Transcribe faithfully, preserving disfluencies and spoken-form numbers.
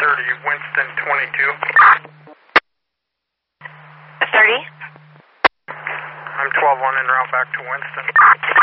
thirty, Winston twenty-two. thirty? I'm twelve one en route back to Winston.